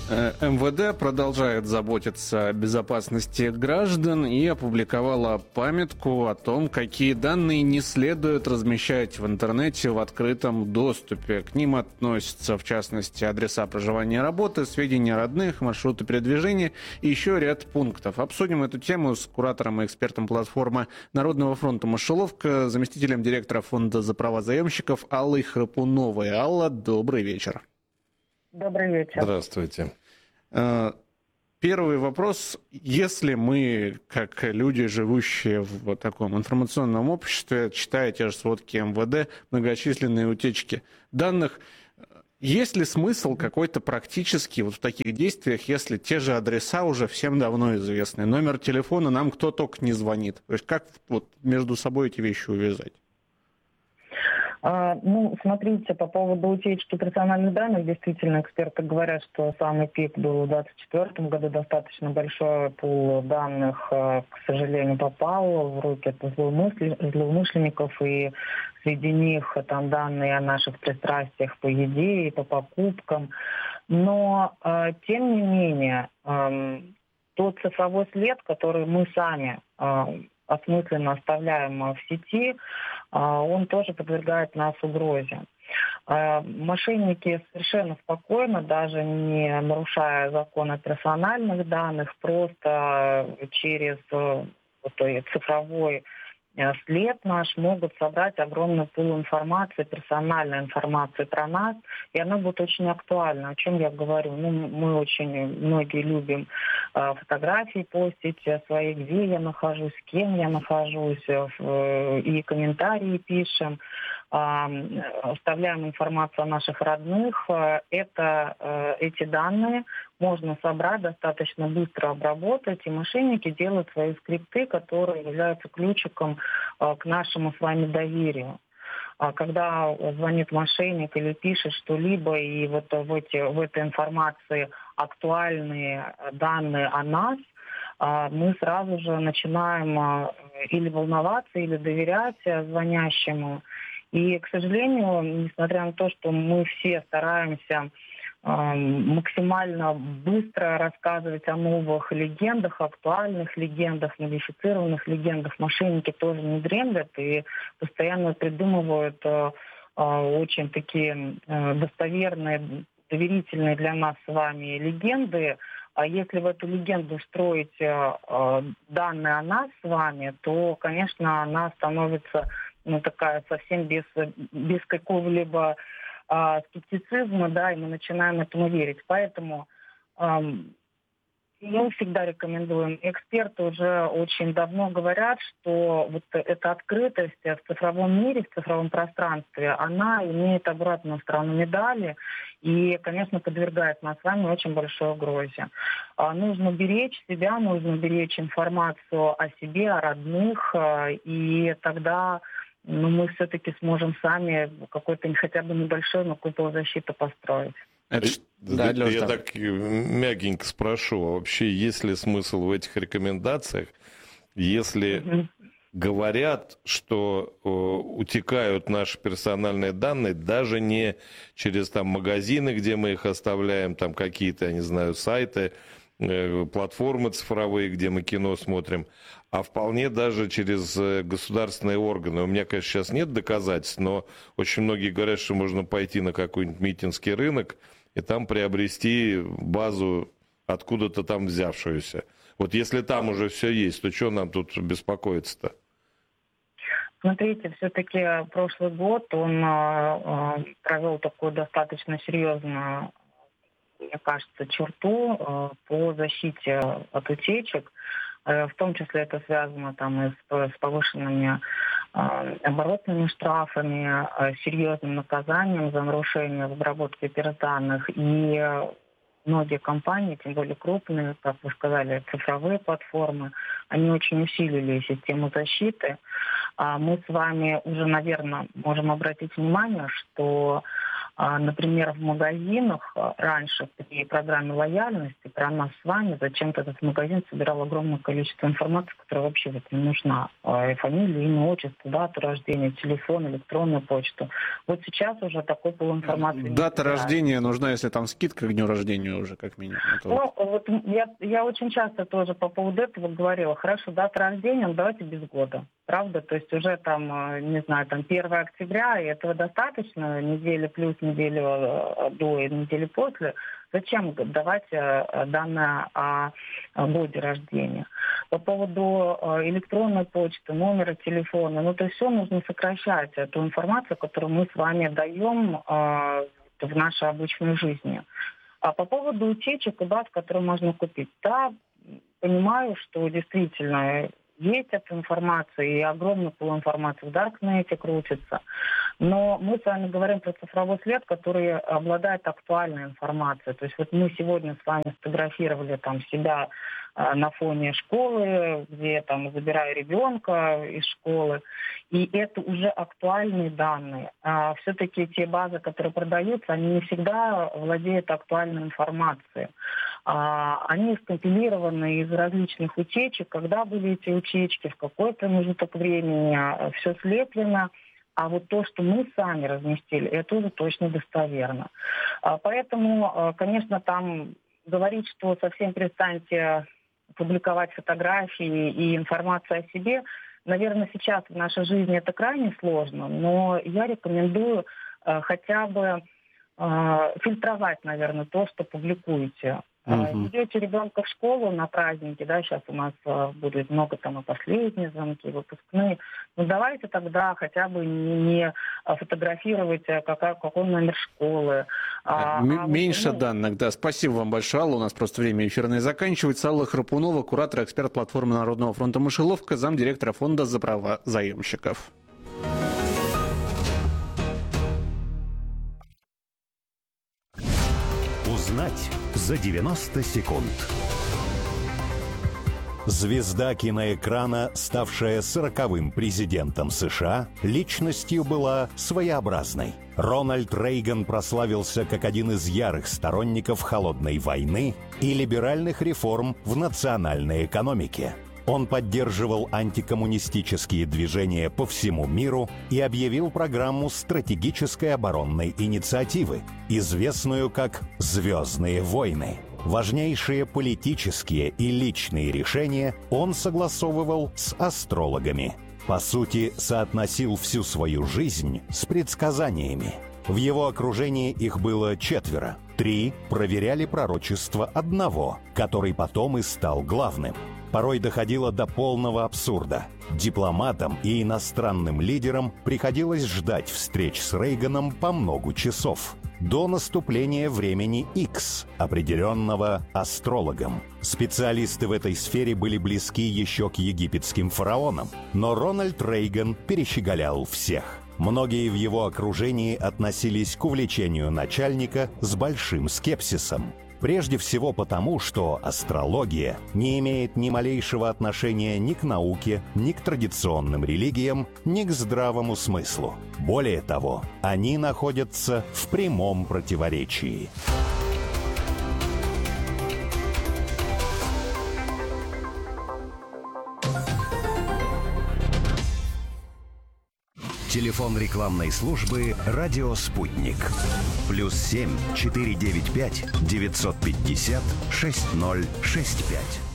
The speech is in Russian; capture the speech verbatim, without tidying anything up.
Э, эм вэ дэ продолжает заботиться о безопасности граждан и опубликовала памятку о том, какие данные не следует размещать в интернете в открытом доступе. К ним относятся, в частности, адреса проживания и работы, сведения о родных, маршруты передвижения и еще ряд пунктов. Обсудим эту тему с куратором и экспертом платформы Народного фронта «Мышеловка», заместителем директора Фонда за права заемщиков Аллой Храпуновой. Алла, добрый вечер. Добрый вечер. Здравствуйте. Первый вопрос. Если мы, как люди, живущие в таком информационном обществе, читая те же сводки эм вэ дэ, многочисленные утечки данных, есть ли смысл какой-то практический вот в таких действиях, если те же адреса уже всем давно известны? Номер телефона нам кто только не звонит. То есть как вот между собой эти вещи увязать? А, ну, смотрите, по поводу утечки персональных данных, действительно, эксперты говорят, что самый пик был в двадцать четвёртом году, достаточно большой пул данных, к сожалению, попал в руки злоумышленников, и среди них там данные о наших пристрастиях по еде и по покупкам. Но, тем не менее, тот цифровой след, который мы сами осмысленно оставляем в сети, он тоже подвергает нас угрозе. Мошенники совершенно спокойно, даже не нарушая закон о персональных данных, просто через цифровой след наш могут собрать огромный пул информации, персональной информации про нас, и она будет очень актуальна. О чем я говорю? Ну, мы очень, многие любим э, фотографии постить свои, где я нахожусь, с кем я нахожусь, э, и комментарии пишем, э, оставляем информацию о наших родных. Э, это, э, эти данные можно собрать, достаточно быстро обработать, и мошенники делают свои скрипты, которые являются ключиком э, к нашему с вами доверию. А когда звонит мошенник или пишет что-либо, и вот в, эти, в этой информации актуальные данные о нас, э, мы сразу же начинаем э, или волноваться, или доверять звонящему. И, к сожалению, несмотря на то, что мы все стараемся максимально быстро рассказывать о новых легендах, актуальных легендах, модифицированных легендах, мошенники тоже не дремлят и постоянно придумывают э, э, очень такие э, достоверные, доверительные для нас с вами легенды. А если в эту легенду встроить э, э, данные о нас с вами, то, конечно, она становится ну, такая совсем без, без какого-либо скептицизма, да, и мы начинаем этому верить. Поэтому эм, мы всегда рекомендуем. Эксперты уже очень давно говорят, что вот эта открытость в цифровом мире, в цифровом пространстве, она имеет обратную сторону медали и, конечно, подвергает нас с вами очень большой угрозе. А, нужно беречь себя, нужно беречь информацию о себе, о родных, и тогда но мы все-таки сможем сами какой-то хотя бы небольшой, но купол защиты построить. Это... Да, я я так мягенько спрошу, а вообще есть ли смысл в этих рекомендациях, если угу. говорят, что э, утекают наши персональные данные даже не через там магазины, где мы их оставляем, там какие-то, я не знаю, сайты, э, платформы цифровые, где мы кино смотрим, а вполне даже через государственные органы. У меня, конечно, сейчас нет доказательств, но очень многие говорят, что можно пойти на какой-нибудь митинский рынок и там приобрести базу откуда-то там взявшуюся. Вот если там уже все есть, то что нам тут беспокоиться-то? Смотрите, все-таки прошлый год он э, провел такую достаточно серьезную, мне кажется, черту э, по защите от утечек. В том числе это связано там, и с, с повышенными э, оборотными штрафами, э, серьезным наказанием за нарушение в обработке операционных. И э, многие компании, тем более крупные, как вы сказали, цифровые платформы, они очень усилили систему защиты. А мы с вами уже, наверное, можем обратить внимание, что Например, в магазинах раньше при программе лояльности про нас с вами зачем-то этот магазин собирал огромное количество информации, которая вообще вот не нужна. Фамилия, имя, отчество, дату рождения, телефон, электронную почту. Вот сейчас уже такой пул информации. Дата рождения нужна, если там скидка к дню рождения уже, как минимум. Это ну, вот я, я очень часто тоже по поводу этого говорила. Хорошо, дата рождения, ну, давайте без года. Правда? То есть уже там, не знаю, там первого октября, и этого достаточно, недели плюс, неделю до и недели после. Зачем давать данные о годе рождения? По поводу электронной почты, номера телефона, ну, то есть все нужно сокращать, эту информацию, которую мы с вами даем в нашей обычной жизни. А по поводу утечек и баз, которые можно купить, да, понимаю, что действительно есть эта информация, и огромный пул информации в Даркнете крутится. Но мы с вами говорим про цифровой след, который обладает актуальной информацией. То есть вот мы сегодня с вами сфотографировали там себя э, на фоне школы, где там забираю ребенка из школы, и это уже актуальные данные. А все-таки те базы, которые продаются, они не всегда владеют актуальной информацией. А, они скомпилированы из различных утечек, когда были эти утечки, в какой промежуток времени, все слеплено. А вот то, что мы сами разместили, это уже точно достоверно. Поэтому, конечно, там говорить, что совсем перестаньте публиковать фотографии и информацию о себе, наверное, сейчас в нашей жизни это крайне сложно, но я рекомендую хотя бы фильтровать, наверное, то, что публикуете. Uh-huh. Идете ребенка в школу на праздники, да, сейчас у нас uh, будет много там и последние звонки, выпускные. Ну давайте тогда хотя бы не, не фотографировать, какой, какой номер школы. А, М- а меньше вот, данных, да. Спасибо вам большое, Алла. У нас просто время эфирное заканчивается. Алла Храпунова, куратор, эксперт платформы Народного фронта «Мышеловка», замдиректора фонда за права заемщиков. Узнать за девяносто секунд. Звезда киноэкрана, ставшая сороковым президентом США, личностью была своеобразной. Рональд Рейган прославился как один из ярых сторонников холодной войны и либеральных реформ в национальной экономике. Он поддерживал антикоммунистические движения по всему миру и объявил программу стратегической оборонной инициативы, известную как «Звездные войны». Важнейшие политические и личные решения он согласовывал с астрологами. По сути, соотносил всю свою жизнь с предсказаниями. В его окружении их было четверо. Три проверяли пророчество одного, который потом и стал главным. Порой доходило до полного абсурда. Дипломатам и иностранным лидерам приходилось ждать встреч с Рейганом по многу часов. До наступления времени Икс, определенного астрологом. Специалисты в этой сфере были близки еще к египетским фараонам, но Рональд Рейган перещеголял всех. Многие в его окружении относились к увлечению начальника с большим скепсисом. Прежде всего потому, что астрология не имеет ни малейшего отношения ни к науке, ни к традиционным религиям, ни к здравому смыслу. Более того, они находятся в прямом противоречии. Телефон рекламной службы «Радио Спутник». Плюс семь четыре девять пять девятьсот пятьдесят шесть ноль шесть пять.